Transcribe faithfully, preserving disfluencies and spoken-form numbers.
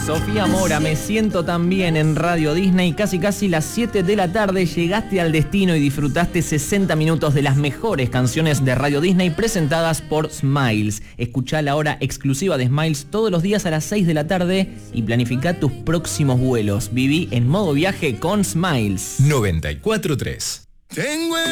Sofía Mora, Me siento tan bien en Radio Disney. Casi casi las siete de la tarde llegaste al destino y disfrutaste sesenta minutos de las mejores canciones de Radio Disney presentadas por Smiles. Escuchá la hora exclusiva de Smiles todos los días a las seis de la tarde y planifica tus próximos vuelos. Viví en modo viaje con Smiles. noventa y cuatro punto tres. Tengo